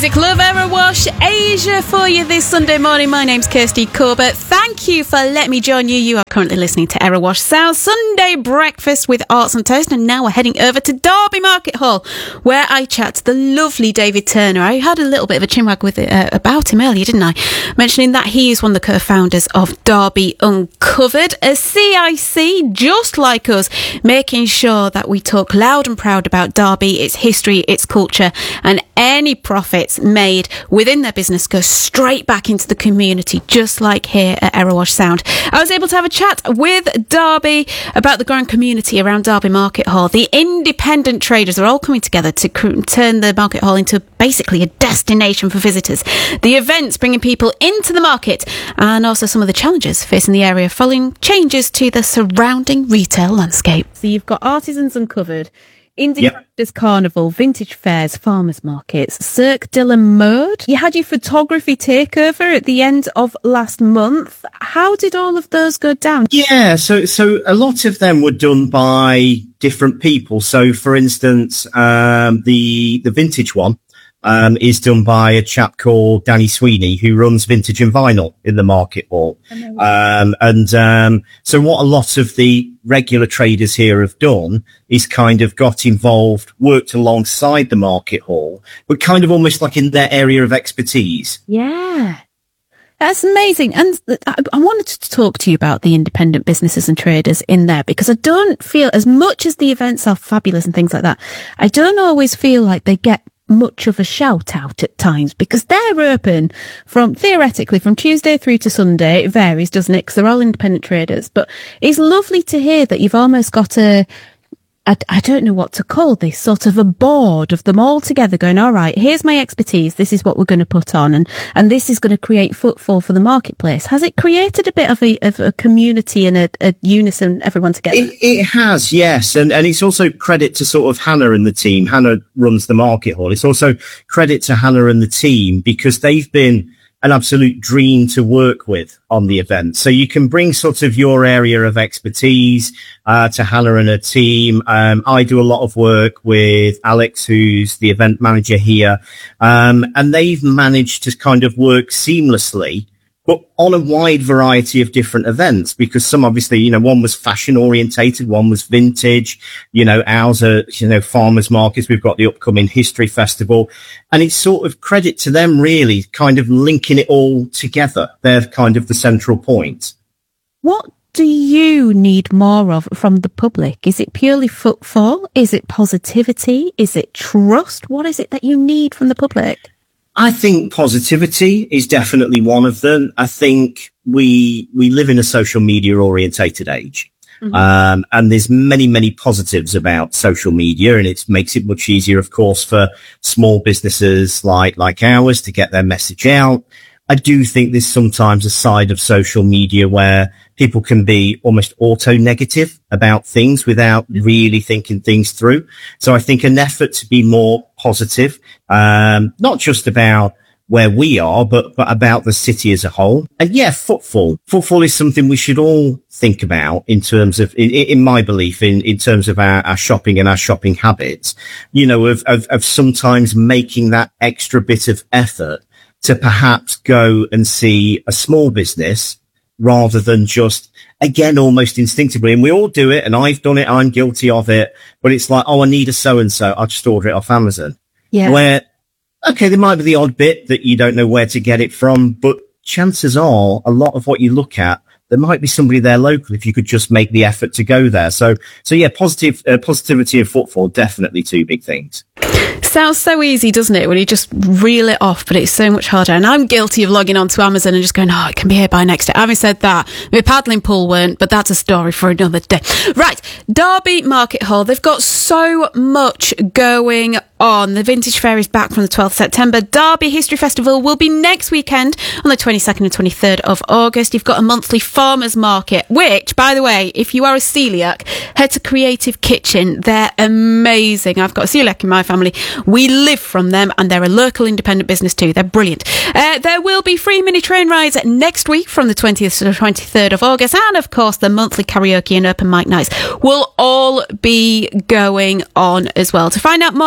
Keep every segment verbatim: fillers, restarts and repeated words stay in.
Music Love Erewash Asia for you this Sunday morning. My name's Kirsty Corbett. Thank you for letting me join you. You are currently listening to Erewash Sound Sunday Breakfast with Arts and Toast, and now we're heading over to Derby Market Hall, where I chat to the lovely David Turner. I had a little bit of a chinwag with it, uh, about him earlier, didn't I? Mentioning that he is one of the co-founders of Derby Uncovered, a C I C just like us, making sure that we talk loud and proud about Derby, its history, its culture, and any profits made within their business go straight back into the community, just like here at Erewash Sound. I was able to have a chat with Derby about the growing community around Derby Market Hall. The independent traders are all coming together to cr- turn the market hall into basically a destination for visitors. The events bringing people into the market, and also some of the challenges facing the area following changes to the surrounding retail landscape. So you've got Artisans Uncovered, Indie Yep. Crafter's Carnival, Vintage Fairs, Farmers Markets, Cirque de la Mode. You had your photography takeover at the end of last month. How did all of those go down? Yeah, so so a lot of them were done by different people. So, for instance, um, the the vintage one um, is done by a chap called Danny Sweeney, who runs Vintage and Vinyl in the market hall. Um, and um, so what a lot of the regular traders here have done is kind of got involved, worked alongside the market hall, but kind of almost like in their area of expertise. Yeah. That's amazing. And I, I wanted to talk to you about the independent businesses and traders in there, because I don't feel, as much as the events are fabulous and things like that, I don't always feel like they get much of a shout out at times, because they're open from, theoretically, from Tuesday through to Sunday. It varies, doesn't it? Because they're all independent traders. But it's lovely to hear that you've almost got a, I, I don't know what to call this, sort of a board of them all together going, all right, here's my expertise. This is what we're going to put on. And, and this is going to create footfall for the marketplace. Has it created a bit of a, of a community and a, a unison, everyone together? It, it has, yes. And, and it's also credit to sort of Hannah and the team. Hannah runs the market hall. It's also credit to Hannah and the team, because they've been an absolute dream to work with on the event. So you can bring sort of your area of expertise uh, to Hannah and her team. Um, I do a lot of work with Alex, who's the event manager here. Um, and they've managed to kind of work seamlessly, but on a wide variety of different events, because some obviously, you know, one was fashion orientated, one was vintage, you know, ours are, you know, farmers markets. We've got the upcoming history festival, and it's sort of credit to them, really, kind of linking it all together. They're kind of the central point. What do you need more of from the public? Is it purely footfall? Is it positivity? Is it trust? What is it that you need from the public? I think positivity is definitely one of them. I think we, we live in a social media orientated age. Mm-hmm. Um, and there's many, many positives about social media, and it makes it much easier, of course, for small businesses like, like ours to get their message out. I do think there's sometimes a side of social media where people can be almost auto-negative about things without really thinking things through. So I think an effort to be more positive, um, not just about where we are, but, but about the city as a whole. And yeah, footfall. Footfall is something we should all think about in terms of, in, in my belief, in, in terms of our, our shopping and our shopping habits, you know, of, of, of sometimes making that extra bit of effort to perhaps go and see a small business rather than just, again, almost instinctively. And we all do it, and I've done it, I'm guilty of it, but it's like, oh, I need a so-and-so, I'll just order it off Amazon. Yeah. Where, okay, there might be the odd bit that you don't know where to get it from, but chances are a lot of what you look at, there might be somebody there local if you could just make the effort to go there. So, so yeah, positive, uh, positivity and footfall, definitely two big things. Sounds so easy, doesn't it, when you just reel it off, but it's so much harder. And I'm guilty of logging on to Amazon and just going, oh, it can be here by next day. Having said that, my paddling pool weren't, but that's a story for another day. Right, Derby Market Hall, they've got so much going on. The Vintage Fair is back from the twelfth of September. Derby History Festival will be next weekend on the twenty-second and twenty-third of August. You've got a monthly farmers market, which, by the way, if you are a celiac, head to Creative Kitchen. They're amazing. I've got a celiac in my family. We live from them, and they're a local independent business too. They're brilliant. Uh, there will be free mini train rides next week from the twentieth to the twenty-third of August. And of course, the monthly karaoke and open mic nights will all be going on as well. To find out more, have a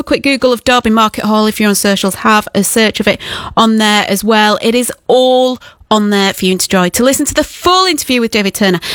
a quick Google of Derby Market Hall if you're on socials. Have a search of it on there as well. It is all on there for you to enjoy. To listen to the full interview with David Turner